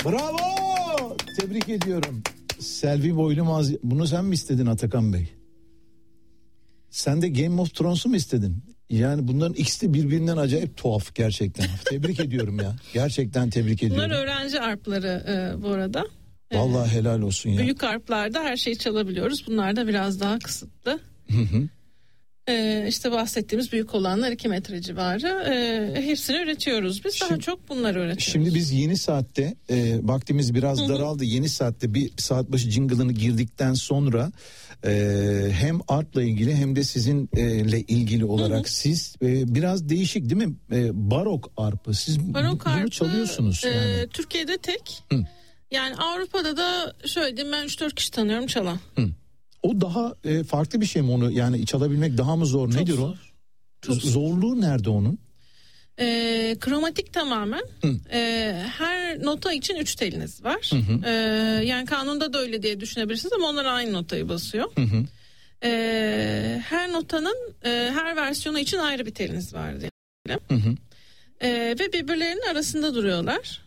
Bravo! Tebrik ediyorum. Selvi Boylumaz. Bunu sen mi istedin Atakan Bey? Sen de Game of Thrones'u mu istedin? Yani bunların ikisi de birbirinden acayip tuhaf gerçekten. Tebrik ediyorum ya. Gerçekten tebrik ediyorum. Bunlar öğrenci arpları bu arada. Vallahi helal olsun ya. Büyük arplarda her şeyi çalabiliyoruz. Bunlar da biraz daha kısıtlı. İşte bahsettiğimiz büyük olanlar 2 metre civarı. Hepsini üretiyoruz. Biz daha çok bunları üretiyoruz. Şimdi biz yeni saatte vaktimiz biraz daraldı. Yeni saatte bir saat başı jingle'ını girdikten sonra hem arpla ilgili hem de sizinle ilgili olarak siz biraz değişik değil mi? Barok arpı. Siz Barok bunu arpı, çalıyorsunuz. Yani. Türkiye'de tek. Yani Avrupa'da da şöyle diyeyim, ben 3-4 kişi tanıyorum çalan. O daha farklı bir şey mi onu? Yani çalabilmek daha mı zor? Çok Nedir zor. o? Çok zorluğu nerede onun? Kromatik tamamen. Her nota için 3 teliniz var. Yani kanunda da öyle diye düşünebilirsiniz ama onlar aynı notayı basıyor. Her notanın her versiyonu için ayrı bir teliniz var diyelim. Ve birbirlerinin arasında duruyorlar.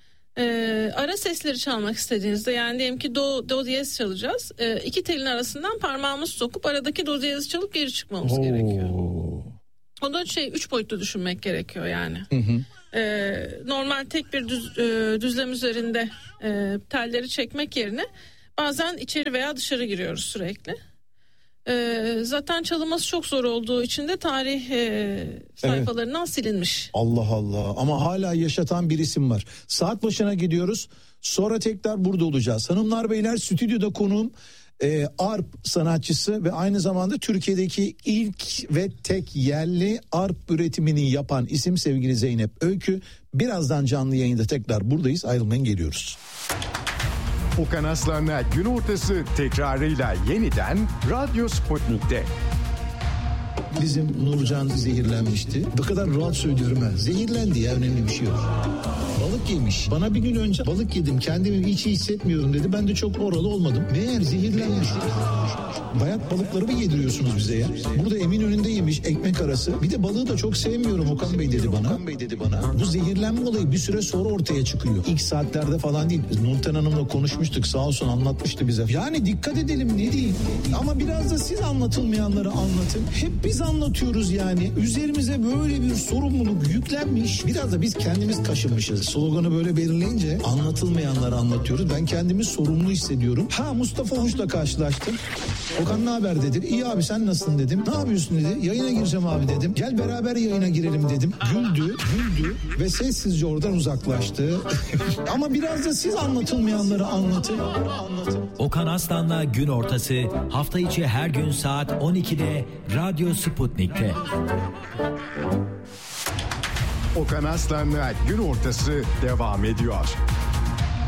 Ara sesleri çalmak istediğinizde, yani diyelim ki do diyez çalacağız. 2 telin arasından parmağımızı sokup aradaki do diyezi çalıp geri çıkmamız gerekiyor. O da 3 boyutlu düşünmek gerekiyor yani. Normal tek bir düzlem üzerinde telleri çekmek yerine bazen içeri veya dışarı giriyoruz sürekli. Zaten çalınması çok zor olduğu için de tarih sayfalarından silinmiş. Allah Allah, ama hala yaşatan bir isim var. Saat başına gidiyoruz, sonra tekrar burada olacağız. Hanımlar beyler, stüdyoda konuğum arp sanatçısı ve aynı zamanda Türkiye'deki ilk ve tek yerli arp üretimini yapan isim sevgili Zeynep Öykü. Birazdan canlı yayında tekrar buradayız, ayrılmayın, geliyoruz. Okan Aslan'la gün ortası tekrarıyla yeniden Radyo Sputnik'te. Bizim Nurcan zehirlenmişti. Bu kadar rahat söylüyorum ha. Zehirlendi ya, önemli bir şey yok. Balık yemiş. Bana bir gün önce balık yedim, kendimi hiç iyi hissetmiyorum dedi. Ben de çok oralı olmadım. Meğer zehirlenmiş. Bayat balıkları mı yediriyorsunuz bize ya? Burada Eminönü'nde yemiş, ekmek arası. Bir de balığı da çok sevmiyorum Okan Bey dedi bana. Bu zehirlenme olayı bir süre sonra ortaya çıkıyor. İlk saatlerde falan değil. Nurten Hanım'la konuşmuştuk, sağ olsun anlatmıştı bize. Yani dikkat edelim, ne diyeyim. Ama biraz da siz anlatılmayanları anlatın. Hep biz anlatıyoruz yani. Üzerimize böyle bir sorumluluk yüklenmiş. Biraz da biz kendimiz kaşınmışız. Sloganı böyle belirleyince anlatılmayanları anlatıyoruz. Ben kendimi sorumlu hissediyorum. Mustafa Hoş'la karşılaştım. Okan ne haber dedi. İyi abi, sen nasılsın dedim. Ne yapıyorsun dedi. Yayına gireceğim abi dedim. Gel beraber yayına girelim dedim. Güldü ve sessizce oradan uzaklaştı. Ama biraz da siz anlatılmayanları anlatın. Okan Aslan'la gün ortası hafta içi her gün saat 12'de Radyo Sputnik'te. Okan Aslan'la gün ortası devam ediyor.